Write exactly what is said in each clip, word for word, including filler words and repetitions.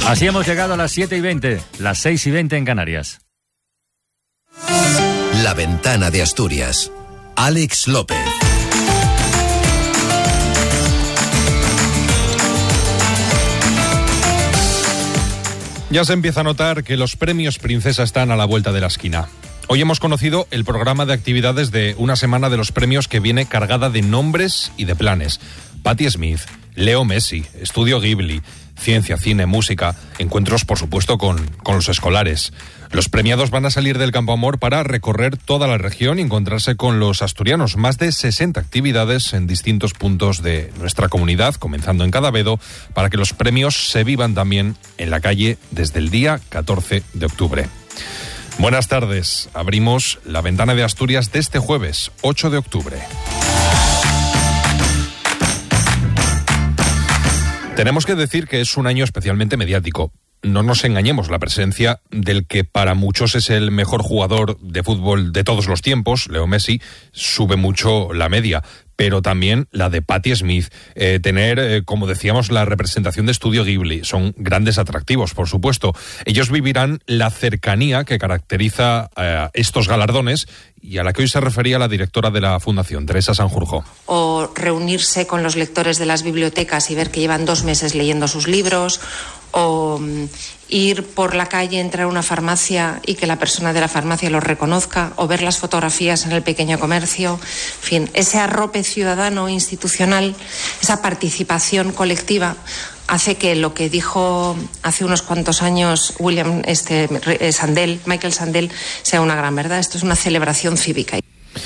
Así hemos llegado a las siete y veinte, las seis y veinte en Canarias. La Ventana de Asturias. Alex López. Ya se empieza a notar que los premios Princesa están a la vuelta de la esquina. Hoy hemos conocido el programa de actividades de una semana de los premios que viene cargada de nombres y de planes. Patti Smith, Leo Messi, Estudio Ghibli, ciencia, cine, música, encuentros por supuesto con, con los escolares. Los premiados van a salir del Campo Amor para recorrer toda la región y encontrarse con los asturianos. Más de sesenta actividades en distintos puntos de nuestra comunidad, comenzando en Cadavedo, para que los premios se vivan también en la calle desde el día catorce de octubre. Buenas tardes. Abrimos la Ventana de Asturias de este jueves, ocho de octubre. Tenemos que decir que es un año especialmente mediático. No nos engañemos, la presencia del que para muchos es el mejor jugador de fútbol de todos los tiempos, Leo Messi, sube mucho la media, pero también la de Patti Smith. Eh, tener, eh, como decíamos, la representación de Estudio Ghibli son grandes atractivos, por supuesto. Ellos vivirán la cercanía que caracteriza eh, estos galardones y a la que hoy se refería la directora de la Fundación, Teresa Sanjurjo. O reunirse con los lectores de las bibliotecas y ver que llevan dos meses leyendo sus libros, o um, ir por la calle, entrar a una farmacia y que la persona de la farmacia los reconozca, o ver las fotografías en el pequeño comercio. En fin, ese arrope ciudadano institucional, esa participación colectiva hace que lo que dijo hace unos cuantos años William este, Sandel, Michael Sandel, sea una gran verdad. Esto es una celebración cívica.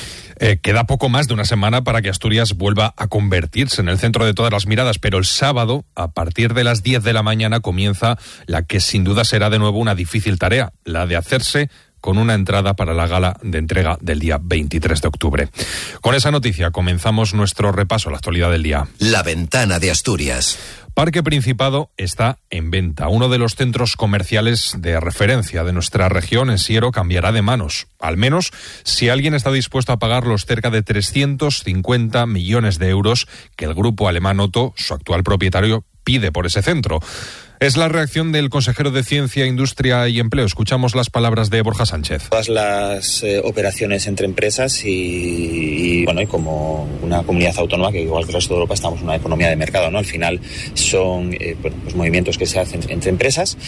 Eh, queda poco más de una semana para que Asturias vuelva a convertirse en el centro de todas las miradas, pero el sábado, a partir de las diez de la mañana, comienza la que sin duda será de nuevo una difícil tarea, la de hacerse con una entrada para la gala de entrega del día veintitrés de octubre. Con esa noticia comenzamos nuestro repaso a la actualidad del día. La Ventana de Asturias. Parque Principado está en venta. Uno de los centros comerciales de referencia de nuestra región, en Siero, cambiará de manos. Al menos si alguien está dispuesto a pagar los cerca de trescientos cincuenta millones de euros que el grupo alemán Otto, su actual propietario, pide por ese centro. Es la reacción del consejero de Ciencia, Industria y Empleo. Escuchamos las palabras de Borja Sánchez. Todas las eh, operaciones entre empresas y, y, bueno, y como una comunidad autónoma que igual que el resto de Europa estamos en una economía de mercado, ¿no? Al final son eh, bueno, pues movimientos que se hacen entre empresas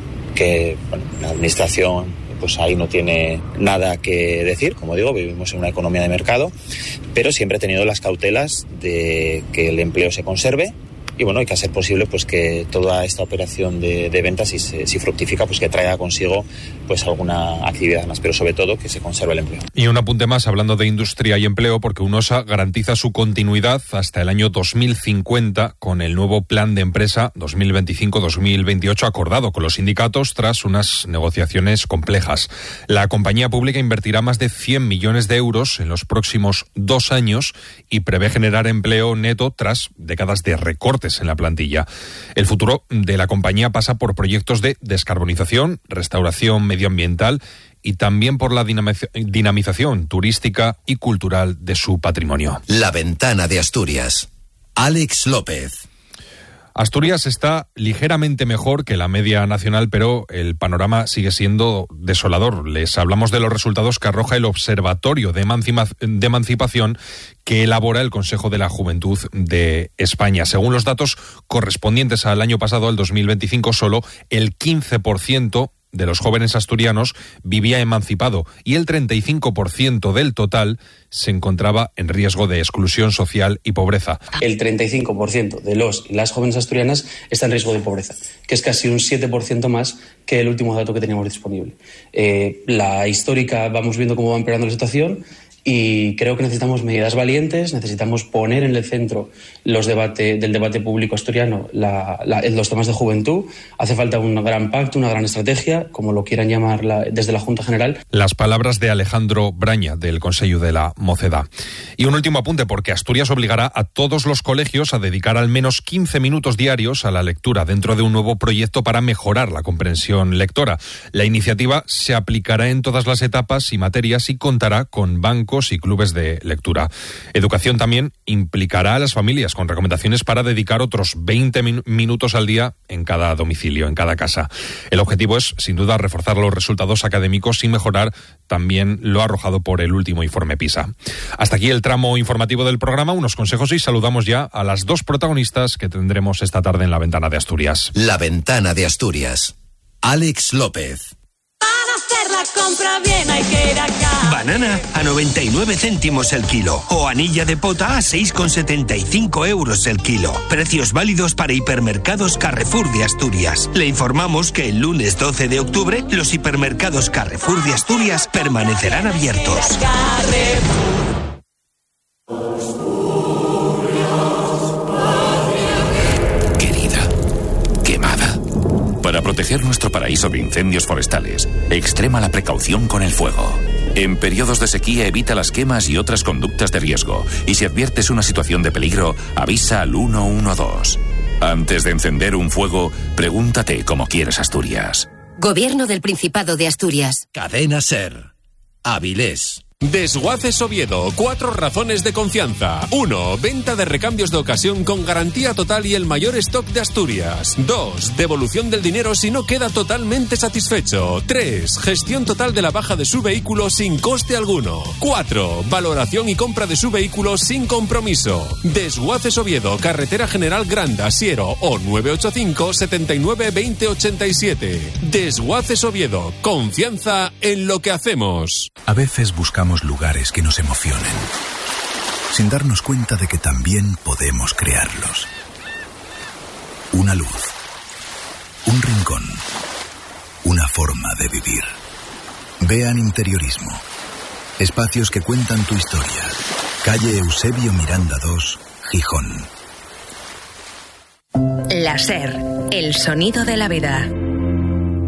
que, bueno, la administración pues ahí no tiene nada que decir. Como digo, vivimos en una economía de mercado, pero siempre he tenido las cautelas de que el empleo se conserve. Y bueno, hay que hacer posible pues que toda esta operación de, de ventas, si, se, si fructifica, pues que traiga consigo pues alguna actividad más, pero sobre todo que se conserve el empleo. Y un apunte más hablando de industria y empleo, porque UNOSA garantiza su continuidad hasta el año dos mil cincuenta con el nuevo plan de empresa dos mil veinticinco dos mil veintiocho acordado con los sindicatos tras unas negociaciones complejas. La compañía pública invertirá más de cien millones de euros en los próximos dos años y prevé generar empleo neto tras décadas de recortes en la plantilla. El futuro de la compañía pasa por proyectos de descarbonización, restauración medioambiental y también por la dinamización turística y cultural de su patrimonio. La Ventana de Asturias. Alex López. Asturias está ligeramente mejor que la media nacional, pero el panorama sigue siendo desolador. Les hablamos de los resultados que arroja el Observatorio de, Emancipa- de Emancipación que elabora el Consejo de la Juventud de España. Según los datos correspondientes al año pasado, al dos mil veinticinco, solo el quince por ciento de los jóvenes asturianos vivía emancipado y el treinta y cinco por ciento del total se encontraba en riesgo de exclusión social y pobreza. El treinta y cinco por ciento de los y las jóvenes asturianas está en riesgo de pobreza, que es casi un siete por ciento más que el último dato que teníamos disponible. Eh, la histórica, vamos viendo cómo va empeorando la situación. Y creo que necesitamos medidas valientes, necesitamos poner en el centro los debate, del debate público asturiano la, la, los temas de juventud. Hace falta un gran pacto, una gran estrategia, como lo quieran llamar la, desde la Junta General. Las palabras de Alejandro Braña, del Consello de la Mocedad. Y un último apunte, porque Asturias obligará a todos los colegios a dedicar al menos quince minutos diarios a la lectura dentro de un nuevo proyecto para mejorar la comprensión lectora. La iniciativa se aplicará en todas las etapas y materias y contará con bancos lúdicos y clubes de lectura. Educación también implicará a las familias con recomendaciones para dedicar otros veinte min- minutos al día en cada domicilio, en cada casa. El objetivo es, sin duda, reforzar los resultados académicos y mejorar también lo arrojado por el último informe PISA. Hasta aquí el tramo informativo del programa, unos consejos y saludamos ya a las dos protagonistas que tendremos esta tarde en La Ventana de Asturias. La Ventana de Asturias. Alex López. Para hacer la compra bien hay que ir acá. Banana a noventa y nueve céntimos el kilo o anilla de pota a seis con setenta y cinco euros el kilo. Precios válidos para hipermercados Carrefour de Asturias. Le informamos que el lunes doce de octubre los hipermercados Carrefour de Asturias permanecerán abiertos. Querida, quemada. Para proteger nuestro paraíso de incendios forestales, extrema la precaución con el fuego. En periodos de sequía evita las quemas y otras conductas de riesgo. Y si adviertes una situación de peligro, avisa al uno uno dos. Antes de encender un fuego, pregúntate cómo quieres Asturias. Gobierno del Principado de Asturias. Cadena SER. Avilés. Desguaces Oviedo, cuatro razones de confianza. uno. Venta de recambios de ocasión con garantía total y el mayor stock de Asturias. dos. Devolución del dinero si no queda totalmente satisfecho. tres. Gestión total de la baja de su vehículo sin coste alguno. cuatro. Valoración y compra de su vehículo sin compromiso. Desguaces Oviedo, Carretera General Granda, Siero o nueve ocho cinco, setenta y nueve, veinte ochenta y siete. Desguaces Oviedo, confianza en lo que hacemos. A veces buscamos lugares que nos emocionen, sin darnos cuenta de que también podemos crearlos. Una luz, un rincón, una forma de vivir. Vean Interiorismo. Espacios que cuentan tu historia. Calle Eusebio Miranda dos, Gijón. La SER, el sonido de la vida.